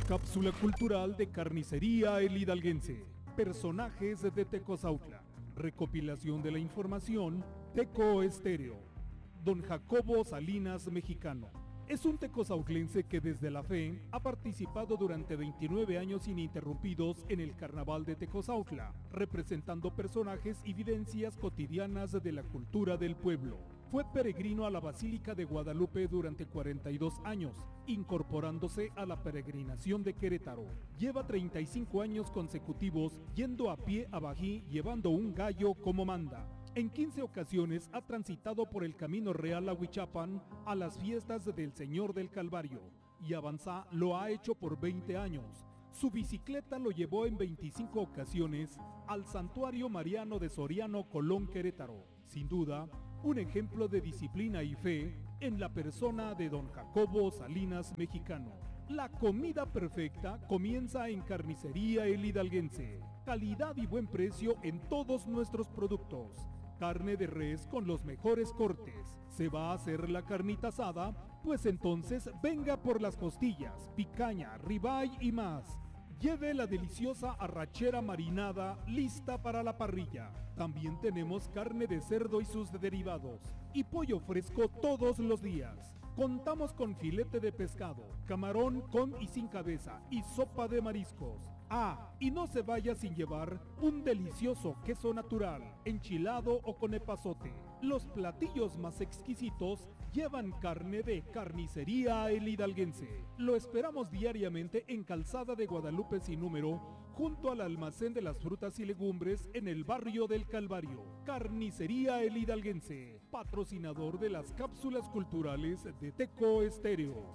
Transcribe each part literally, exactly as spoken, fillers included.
cápsula cultural de Carnicería El Hidalguense. Personajes de Tecozautla. Recopilación de la información, Teco Estéreo. Don Jacobo Salinas Mexicano. Es un tecozautlense que desde la fe ha participado durante veintinueve años ininterrumpidos en el Carnaval de Tecozautla, representando personajes y vivencias cotidianas de la cultura del pueblo. Fue peregrino a la Basílica de Guadalupe durante cuarenta y dos años, incorporándose a la peregrinación de Querétaro. Lleva treinta y cinco años consecutivos yendo a pie a Bají llevando un gallo como manda. En quince ocasiones ha transitado por el Camino Real a Huichapan a las fiestas del Señor del Calvario, y Avanzá lo ha hecho por veinte años. Su bicicleta lo llevó en veinticinco ocasiones al Santuario Mariano de Soriano, Colón, Querétaro. Sin duda, un ejemplo de disciplina y fe en la persona de don Jacobo Salinas Mexicano. La comida perfecta comienza en Carnicería El Hidalguense. Calidad y buen precio en todos nuestros productos. Carne de res con los mejores cortes. ¿Se va a hacer la carnita asada? Pues entonces venga por las costillas, picaña, ribeye y más. Lleve la deliciosa arrachera marinada lista para la parrilla. También tenemos carne de cerdo y sus derivados. Y pollo fresco todos los días. Contamos con filete de pescado, camarón con y sin cabeza y sopa de mariscos. Ah, y no se vaya sin llevar un delicioso queso natural, enchilado o con epazote. Los platillos más exquisitos llevan carne de Carnicería El Hidalguense. Lo esperamos diariamente en Calzada de Guadalupe sin número, junto al almacén de las frutas y legumbres en el barrio del Calvario. Carnicería El Hidalguense, patrocinador de las cápsulas culturales de Teco Estéreo.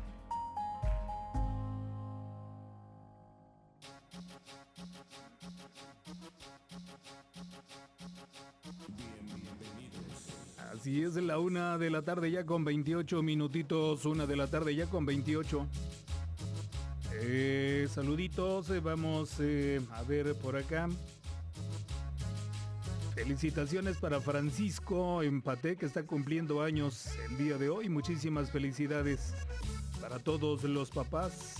Así es, la una de la tarde ya con veintiocho minutitos, una de la tarde ya con veintiocho. Eh, saluditos, eh, vamos eh, a ver por acá. Felicitaciones para Francisco Empaté, que está cumpliendo años el día de hoy. Muchísimas felicidades para todos los papás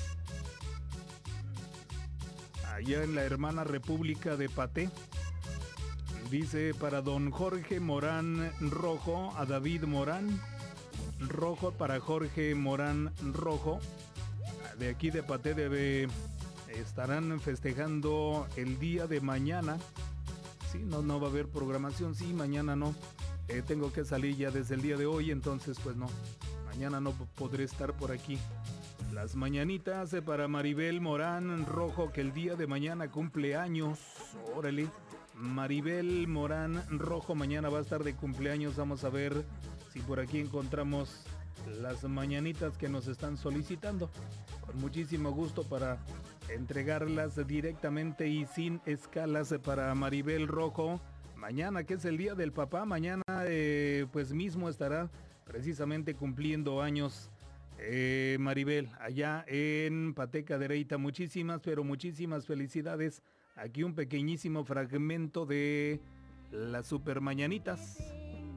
allá en la hermana República de Paté. Dice para don Jorge Morán Rojo, a David Morán Rojo, para Jorge Morán Rojo, de aquí de Paté, debe, estarán festejando el día de mañana. Sí, no, no va a haber programación, sí, mañana no. Eh, tengo que salir ya desde el día de hoy, entonces pues no, mañana no podré estar por aquí. Las mañanitas para Maribel Morán Rojo, que el día de mañana cumple años. Órale. Maribel Morán Rojo mañana va a estar de cumpleaños. Vamos a ver si por aquí encontramos las mañanitas que nos están solicitando. Con muchísimo gusto para entregarlas directamente y sin escalas para Maribel Rojo. Mañana, que es el día del papá, mañana eh, pues mismo estará precisamente cumpliendo años eh, Maribel, allá en Paté Cadereyta. Muchísimas, pero muchísimas felicidades. Aquí un pequeñísimo fragmento de las super mañanitas.